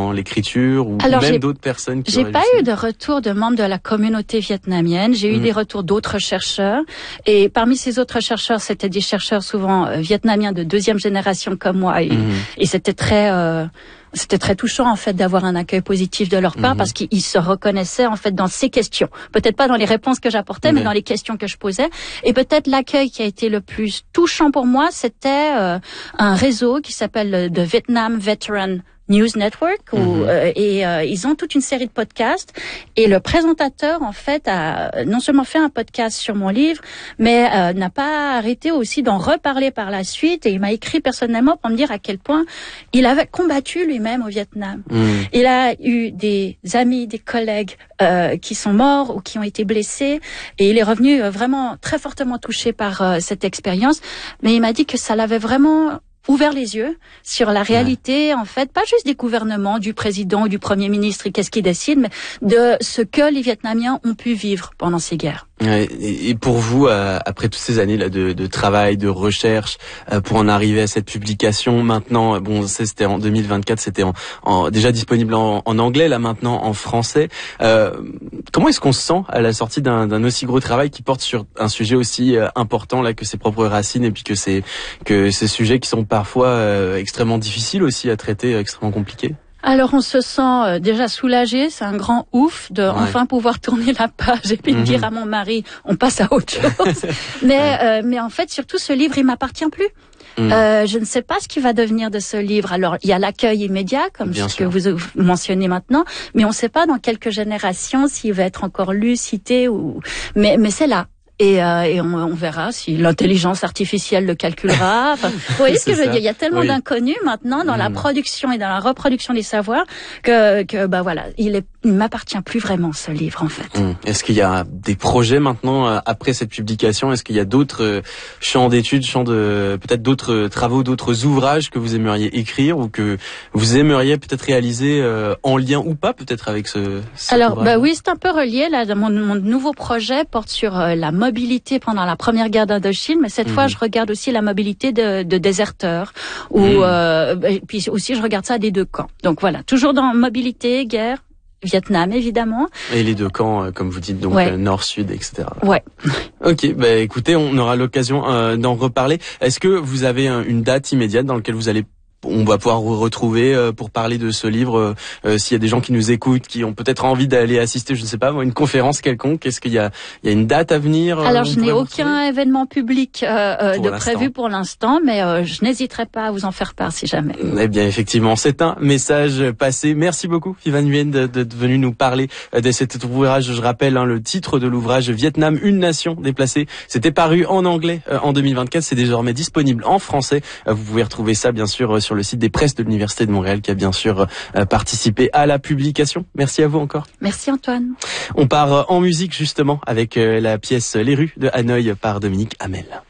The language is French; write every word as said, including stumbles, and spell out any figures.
dans l'écriture ou Alors, même j'ai, d'autres personnes qui j'ai auraient pas lu eu de retour de membres de la communauté vietnamienne. J'ai eu mmh. des retours d'autres chercheurs. Et parmi ces autres chercheurs, c'était des chercheurs souvent euh, vietnamiens de deuxième génération comme moi. Et, mmh. et c'était très... Euh, C'était très touchant en fait d'avoir un accueil positif de leur part mmh. parce qu'ils se reconnaissaient en fait dans ces questions. Peut-être pas dans les réponses que j'apportais, mais, mais dans les questions que je posais. Et peut-être l'accueil qui a été le plus touchant pour moi, c'était euh, un réseau qui s'appelle The Vietnam Veteran News Network où, mmh. euh, et euh, ils ont toute une série de podcasts et le présentateur en fait a non seulement fait un podcast sur mon livre mais euh, n'a pas arrêté aussi d'en reparler par la suite et il m'a écrit personnellement pour me dire à quel point il avait combattu lui-même au Vietnam. Mmh. Il a eu des amis, des collègues euh, qui sont morts ou qui ont été blessés et il est revenu euh, vraiment très fortement touché par euh, cette expérience, mais il m'a dit que ça l'avait vraiment ouvert les yeux sur la réalité, ouais. en fait, pas juste des gouvernements, du président ou du premier ministre et qu'est-ce qu'ils décident, mais de ce que les Vietnamiens ont pu vivre pendant ces guerres. Ouais, et pour vous, euh, après toutes ces années là de, de travail, de recherche, euh, pour en arriver à cette publication, maintenant, bon, c'était en deux mille vingt-quatre, c'était en, en, déjà disponible en, en anglais, là maintenant en français. Euh, comment est-ce qu'on se sent à la sortie d'un, d'un aussi gros travail qui porte sur un sujet aussi euh, important là que ses propres racines et puis que c'est que ces sujets qui sont parfois euh, extrêmement difficiles aussi à traiter, extrêmement compliqués? Alors on se sent euh, déjà soulagé, c'est un grand ouf de ouais. enfin pouvoir tourner la page et puis mm-hmm. dire à mon mari on passe à autre chose. mais ouais. euh, mais en fait surtout ce livre il m'appartient plus. Mm. Euh, je ne sais pas ce qui va devenir de ce livre. Alors il y a l'accueil immédiat comme Bien ce sûr. que vous mentionnez maintenant, mais on ne sait pas dans quelques générations s'il va être encore lu, cité ou mais mais c'est là. Et, euh, et on, on verra si l'intelligence artificielle le calculera. Enfin, vous voyez ce que je veux dire? Il y a tellement oui. d'inconnus maintenant dans mmh. la production et dans la reproduction des savoirs que, que bah voilà, il est, il m'appartient plus vraiment ce livre en fait. Mmh. Est-ce qu'il y a des projets maintenant après cette publication? Est-ce qu'il y a d'autres champs d'études, champs de peut-être d'autres travaux, d'autres ouvrages que vous aimeriez écrire ou que vous aimeriez peut-être réaliser euh, en lien ou pas peut-être avec ce? Alors bah oui, c'est un peu relié là. Mon, mon nouveau projet porte sur euh, la mode mobilité pendant la première guerre d'Indochine, mais cette mmh. fois je regarde aussi la mobilité de, de déserteurs, ou mmh. euh, et puis aussi je regarde ça des deux camps. Donc voilà, toujours dans mobilité, guerre, Vietnam évidemment. Et les deux camps, euh, comme vous dites, donc ouais. euh, nord, sud, et cetera. Ouais. Ok, bah écoutez, on aura l'occasion euh, d'en reparler. Est-ce que vous avez un, une date immédiate dans laquelle vous allez on va pouvoir vous retrouver euh, pour parler de ce livre euh, s'il y a des gens qui nous écoutent, qui ont peut-être envie d'aller assister, je ne sais pas, une conférence quelconque. Est-ce qu'il y a, il y a une date à venir? Alors je n'ai aucun événement public euh, de l'instant. prévu pour l'instant, mais euh, je n'hésiterai pas à vous en faire part si jamais. Eh bien effectivement, c'est un message passé. Merci beaucoup Phi Van Nguyen d'être venu nous parler de cet ouvrage. Je rappelle hein, le titre de l'ouvrage, Vietnam, une nation déplacée. C'était paru en anglais euh, en deux mille vingt-quatre, c'est désormais disponible en français. Euh, vous pouvez retrouver ça bien sûr sur le site des presses de l'Université de Montréal qui a bien sûr euh, participé à la publication. Merci à vous encore. Merci Antoine. On part en musique justement avec euh, la pièce Les rues de Hanoï par Dominique Hamel.